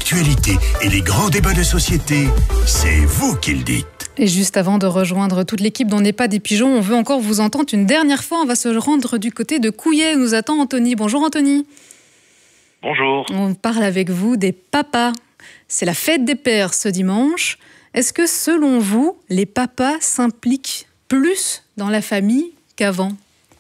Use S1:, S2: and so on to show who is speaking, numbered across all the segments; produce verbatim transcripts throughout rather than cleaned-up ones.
S1: l'actualité et les grands débats de société, c'est vous qui le dites.
S2: Et juste avant de rejoindre toute l'équipe dont n'est pas des pigeons, on veut encore vous entendre une dernière fois. On va se rendre du côté de Couillet où nous attend Anthony. Bonjour Anthony.
S3: Bonjour.
S2: On parle avec vous des papas. C'est la fête des pères ce dimanche. Est-ce que selon vous, les papas s'impliquent plus dans la famille qu'avant ?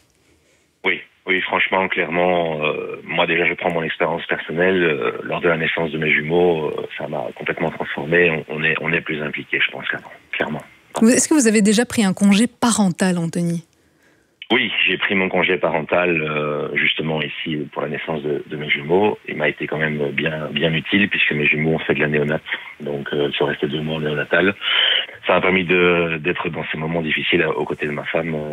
S3: Oui, oui, franchement, clairement, euh, moi déjà je prends mon expérience personnelle. Euh, lors de la naissance de mes jumeaux, euh, ça m'a complètement transformé. On, on, est, on est plus impliqués, je pense, qu'avant, clairement.
S2: Est-ce que vous avez déjà pris un congé parental, Anthony ?
S3: Oui, j'ai pris mon congé parental euh, justement ici pour la naissance de, de mes jumeaux. Il m'a été quand même bien, bien utile puisque mes jumeaux ont fait de la néonate. Donc euh, je suis resté deux mois en néonatal. Ça m'a permis de, d'être dans ces moments difficiles aux côtés de ma femme euh,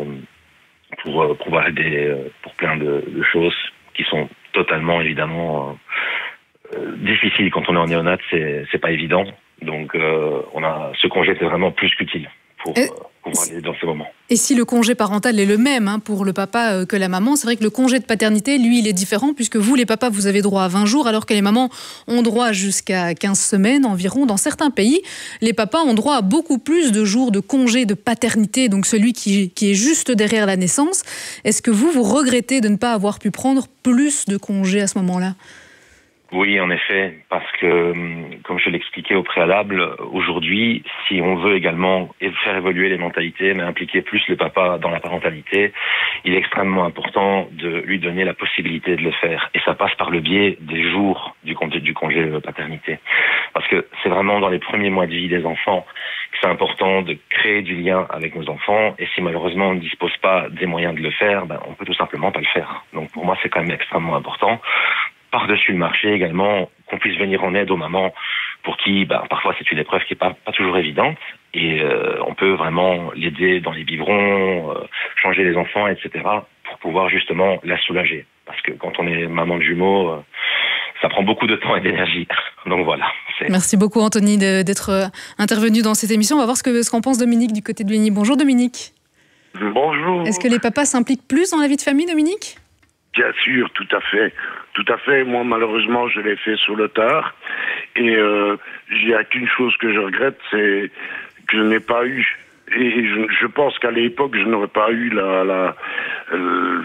S3: pour euh, pouvoir aider euh, pour plein de, de choses qui sont totalement évidemment euh, difficiles quand on est en néonate. C'est, c'est pas évident. Donc euh, on a ce congé était vraiment plus qu'utile pour euh, pouvoir aller dans ces moments.
S2: Et si le congé parental est le même hein, pour le papa euh, que la maman, c'est vrai que le congé de paternité, lui, il est différent puisque vous, les papas, vous avez droit à vingt jours alors que les mamans ont droit jusqu'à quinze semaines environ. Dans certains pays, les papas ont droit à beaucoup plus de jours de congé de paternité, donc celui qui, qui est juste derrière la naissance. Est-ce que vous, vous regrettez de ne pas avoir pu prendre plus de congés à ce moment-là ?
S3: Oui, en effet, parce que, comme je l'expliquais au préalable, aujourd'hui, si on veut également faire évoluer les mentalités, mais impliquer plus le papa dans la parentalité, il est extrêmement important de lui donner la possibilité de le faire. Et ça passe par le biais des jours du congé, du congé de paternité. Parce que c'est vraiment dans les premiers mois de vie des enfants que c'est important de créer du lien avec nos enfants. Et si malheureusement on ne dispose pas des moyens de le faire, ben, on peut tout simplement pas le faire. Donc pour moi, c'est quand même extrêmement important. Par-dessus le marché également, qu'on puisse venir en aide aux mamans pour qui, bah, parfois c'est une épreuve qui n'est pas, pas toujours évidente et euh, on peut vraiment l'aider dans les biberons, euh, changer les enfants, et cetera pour pouvoir justement la soulager. Parce que quand on est maman de jumeaux, euh, ça prend beaucoup de temps et d'énergie. Donc voilà. C'est...
S2: Merci beaucoup Anthony de, d'être intervenu dans cette émission. On va voir ce, que, ce qu'en pense Dominique du côté de Ligny. Bonjour Dominique.
S4: Bonjour.
S2: Est-ce que les papas s'impliquent plus dans la vie de famille, Dominique ?
S4: Bien sûr, tout à fait. Tout à fait. Moi, malheureusement, je l'ai fait sur le tard. Et euh, il n'y a qu'une chose que je regrette, c'est que je n'ai pas eu. Et je, je pense qu'à l'époque, je n'aurais pas eu la... la euh,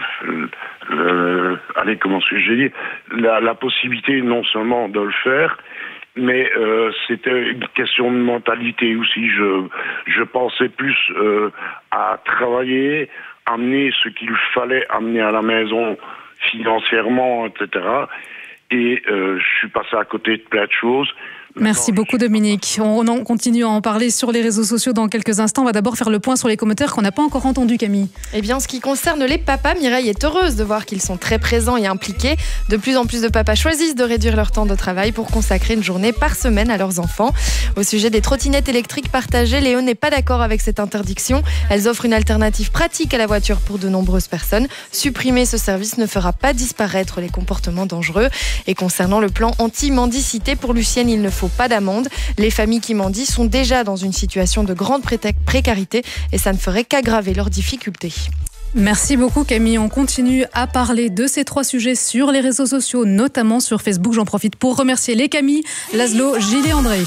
S4: euh, allez, comment est-ce que je vais dire la, la possibilité non seulement de le faire, mais euh, c'était une question de mentalité aussi. Je, je pensais plus euh, à travailler, amener ce qu'il fallait amener à la maison financièrement, et cetera. Et euh, je suis passé à côté de plein de choses.
S2: Merci beaucoup Dominique. On continue à en parler sur les réseaux sociaux dans quelques instants. On va d'abord faire le point sur les commentaires qu'on n'a pas encore entendus, Camille.
S5: Eh bien, en ce qui concerne les papas, Mireille est heureuse de voir qu'ils sont très présents et impliqués. De plus en plus de papas choisissent de réduire leur temps de travail pour consacrer une journée par semaine à leurs enfants. Au sujet des trottinettes électriques partagées, Léo n'est pas d'accord avec cette interdiction. Elles offrent une alternative pratique à la voiture pour de nombreuses personnes. Supprimer ce service ne fera pas disparaître les comportements dangereux. Et concernant le plan anti-mendicité, pour Lucienne, il ne faut pas d'amende. Les familles qui mendient sont déjà dans une situation de grande pré- précarité et ça ne ferait qu'aggraver leurs difficultés.
S2: Merci beaucoup Camille. On continue à parler de ces trois sujets sur les réseaux sociaux, notamment sur Facebook. J'en profite pour remercier les Camille, Laszlo, Gilles et André.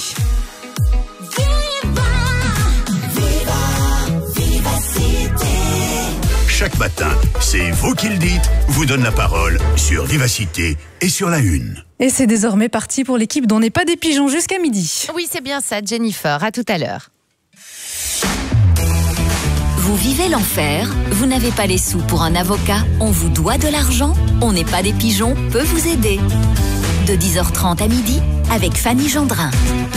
S1: Chaque matin, c'est vous qui le dites, vous donne la parole sur Vivacité et sur La Une.
S2: Et c'est désormais parti pour l'équipe dont n'est pas des pigeons jusqu'à midi.
S6: Oui, c'est bien ça, Jennifer. À tout à l'heure.
S7: Vous vivez l'enfer? Vous n'avez pas les sous pour un avocat? On vous doit de l'argent? On n'est pas des pigeons peut vous aider. De dix heures trente à midi, avec Fanny Gendrin.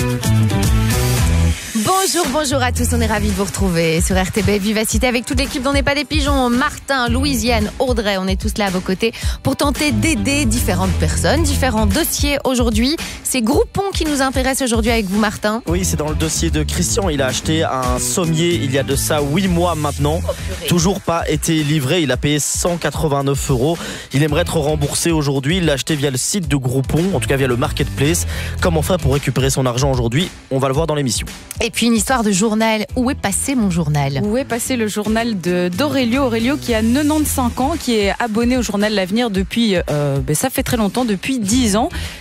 S6: Bonjour, bonjour à tous, on est ravis de vous retrouver sur R T B Vivacité avec toute l'équipe dont n'est pas des pigeons, Martin, Louisiane, Audrey, on est tous là à vos côtés pour tenter d'aider différentes personnes, différents dossiers aujourd'hui. C'est Groupon qui nous intéresse aujourd'hui avec vous, Martin.
S8: Oui, c'est dans le dossier de Christian, il a acheté un sommier il y a de ça huit mois maintenant, oh, toujours pas été livré, il a payé cent quatre-vingt-neuf euros, il aimerait être remboursé aujourd'hui, il l'a acheté via le site de Groupon, en tout cas via le marketplace. Comment faire pour récupérer son argent aujourd'hui? On va le voir dans l'émission.
S6: Et puis une histoire de journal. Où est passé mon journal?
S9: Où est passé le journal de, d'Aurélio Aurélio qui a quatre-vingt-quinze ans, qui est abonné au journal L'Avenir depuis, euh, ben ça fait très longtemps, depuis dix ans.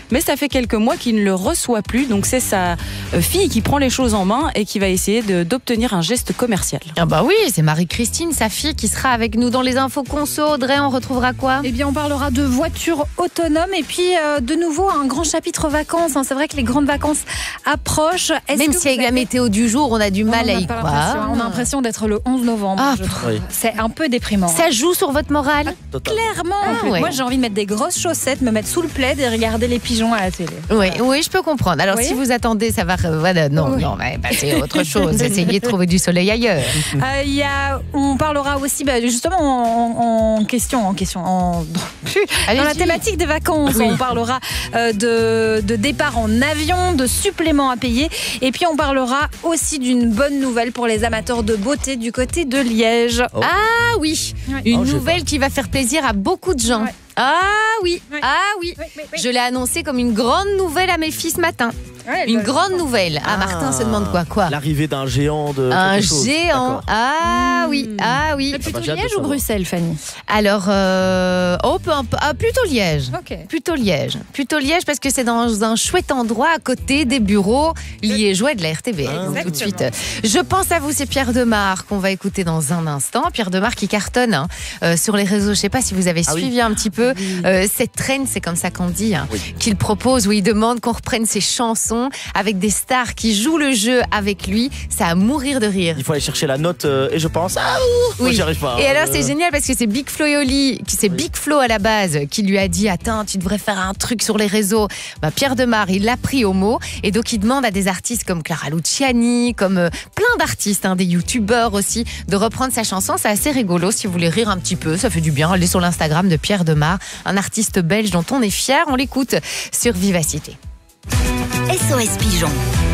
S9: mais ça fait quelques mois qu'il ne le reçoit plus. Donc c'est sa fille qui prend les choses en main et qui va essayer de, d'obtenir un geste commercial.
S6: Ah bah oui, c'est Marie-Christine, sa fille, qui sera avec nous dans les infos conso. Audrey, on retrouvera quoi ?
S10: Eh bien, on parlera de voitures autonomes et puis euh, de nouveau un grand chapitre vacances. Hein. C'est vrai que les grandes vacances approchent. Est-ce
S6: Même
S10: que
S6: si avec
S10: avez...
S6: la météo du jour, on a du mal
S10: on
S6: à y
S10: pas
S6: croire.
S10: On a l'impression d'être le onze novembre.
S6: Ah,
S10: je trouve.
S8: oui.
S10: C'est un peu déprimant.
S6: Ça joue sur votre morale ?
S10: Clairement.
S6: Ah, ouais.
S10: Moi, j'ai envie de mettre des grosses chaussettes, me mettre sous le plaid et regarder les pigeons à la télé.
S6: Oui, oui, je peux comprendre. Alors,
S10: Oui.
S6: si vous attendez, ça va. euh, Voilà, non,
S10: Oui.
S6: non, mais bah, c'est autre chose. Essayez de trouver du soleil ailleurs.
S10: Euh, y a, on parlera aussi, bah, justement, en, en question, en question, en, dans la thématique des vacances.
S6: Oui.
S10: On parlera euh, de, de départ en avion, de suppléments à payer, et puis on parlera aussi d'une bonne nouvelle pour les amateurs de beauté du côté de Liège.
S8: Oh.
S6: Ah oui,
S10: Ouais.
S6: une
S8: Oh, je sais
S6: nouvelle qui va faire plaisir à beaucoup de gens.
S10: Ouais.
S6: Ah oui,
S10: Ouais.
S6: ah oui.
S10: Oui, oui, oui.
S6: Je l'ai annoncé comme une grande nouvelle à mes filles ce matin.
S10: Ouais,
S6: Une
S10: bah,
S6: grande nouvelle. Ah, Martin se demande quoi, quoi
S8: L'arrivée d'un géant de
S6: Un
S8: quelque chose.
S6: géant.
S8: D'accord.
S6: Ah oui, ah oui.
S10: mais plutôt
S8: bah, j'ai hâte de
S10: Liège ou
S8: savoir.
S10: Bruxelles, Fanny?
S6: Alors, euh, oh, peu imp- ah, plutôt Liège.
S10: Ok.
S6: Plutôt Liège. Plutôt Liège parce que c'est dans un chouette endroit à côté des bureaux liégeois de la R T B.
S8: Ah,
S6: Donc, tout de suite.
S10: exactement.
S6: Je pense à vous, c'est Pierre Demar qu'on va écouter dans un instant. Pierre Demar qui cartonne hein, euh, sur les réseaux. Je ne sais pas si vous avez
S8: Ah oui.
S6: suivi un petit peu euh, cette traîne, c'est comme ça qu'on dit, hein,
S8: Oui.
S6: qu'il propose où il demande qu'on reprenne ses chansons avec des stars qui jouent le jeu avec lui. Ça à mourir de rire.
S8: Il faut aller chercher la note euh, et je pense. Ah, ouh, moi,
S6: Oui.
S8: j'y arrive pas.
S6: Et
S8: hein.
S6: alors c'est génial parce que c'est Big Flo et Oli, qui c'est
S8: Oui.
S6: Big Flo à la base qui lui a dit attends tu devrais faire un truc sur les réseaux. Bah, Pierre Demar il l'a pris au mot et donc il demande à des artistes comme Clara Luciani, comme euh, plein d'artistes, hein, des youtubeurs aussi, de reprendre sa chanson. C'est assez rigolo si vous voulez rire un petit peu, ça fait du bien. Allez sur l'Instagram de Pierre Demar, un artiste belge dont on est fier. On l'écoute sur Vivacité.
S7: S O S Pigeon.